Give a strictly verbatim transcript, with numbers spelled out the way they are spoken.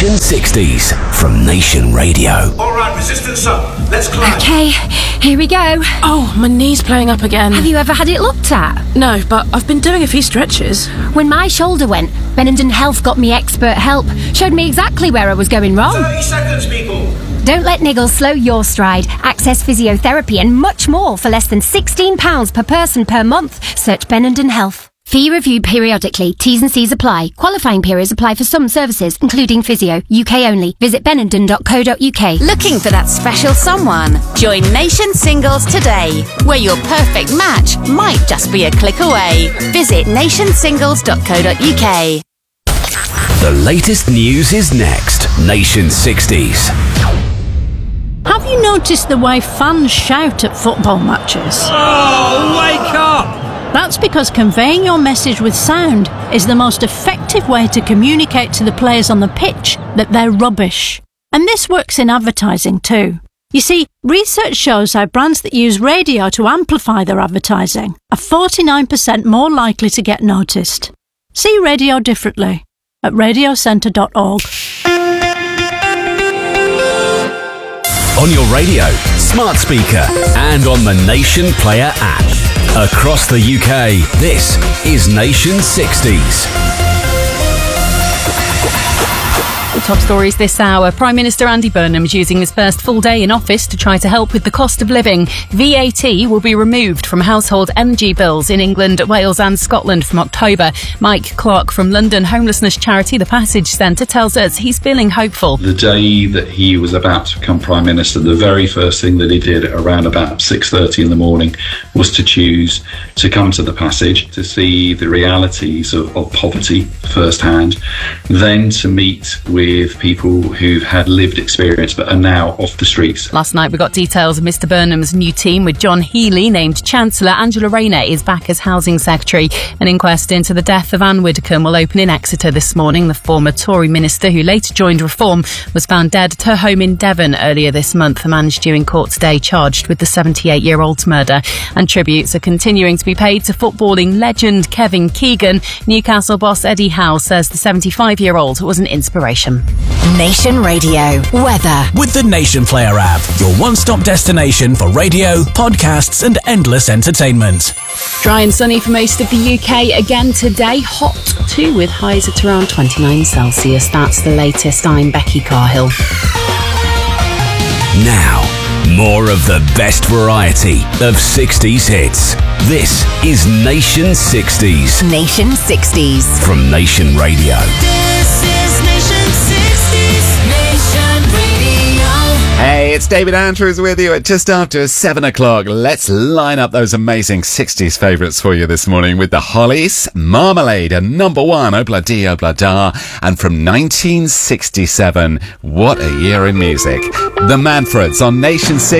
Nation sixties from Nation Radio. All right, resistance up. Let's climb. Okay, here we go. Oh, my knee's playing up again. Have you ever had it looked at? No, but I've been doing a few stretches. When my shoulder went, Benenden Health got me expert help. Showed me exactly where I was going wrong. thirty seconds, people. Don't let niggles slow your stride. Access physiotherapy and much more for less than sixteen pounds per person per month. Search Benenden Health. Fee reviewed periodically. T's and C's apply. Qualifying periods apply for some services, including physio. U K only. Visit benenden dot co dot U K. Looking for that special someone? Join Nation Singles today, where your perfect match might just be a click away. Visit nation singles dot co dot U K. The latest news is next. Nation sixties. Have you noticed the way fans shout at football matches? Oh, wake up! That's because conveying your message with sound is the most effective way to communicate to the players on the pitch that they're rubbish. And this works in advertising too. You see, research shows how brands that use radio to amplify their advertising are forty-nine percent more likely to get noticed. See radio differently at radio centre dot org. On your radio, smart speaker, and on the Nation Player app. Across the U K, this is Nation sixties. The top stories this hour. Prime Minister Andy Burnham is using his first full day in office to try to help with the cost of living. V A T will be removed from household energy bills in England, Wales and Scotland from October. Mike Clark from London homelessness charity The Passage Centre tells us he's feeling hopeful. The day that he was about to become Prime Minister, the very first thing that he did around about six thirty in the morning was to choose to come to The Passage to see the realities of, of poverty firsthand, then to meet with with people who've had lived experience but are now off the streets. Last night we got details of Mr Burnham's new team with John Healey named Chancellor. Angela Rayner is back as Housing Secretary. An inquest into the death of Anne Widdecombe will open in Exeter this morning. The former Tory minister, who later joined Reform, was found dead at her home in Devon earlier this month. The man is due in court today, charged with the seventy-eight-year-old's murder. And tributes are continuing to be paid to footballing legend Kevin Keegan. Newcastle boss Eddie Howe says the seventy-five-year-old was an inspiration. Nation Radio weather With the Nation Player app, your one-stop destination for radio, podcasts and endless entertainment. Dry and sunny for most of the U K again today. Hot too, with highs at around twenty-nine Celsius. That's the latest. I'm Becky Carhill. Now, more of the best variety of sixties hits. This is Nation sixties. Nation sixties From Nation Radio. This is Nation sixties, Nation Radio. Hey, it's David Andrews with you at just after seven o'clock. Let's line up those amazing sixties favourites for you this morning with the Hollies, Marmalade, and number one, Obla Di Obla Da. And from nineteen sixty-seven, what a year in music. The Manfreds on Nation six.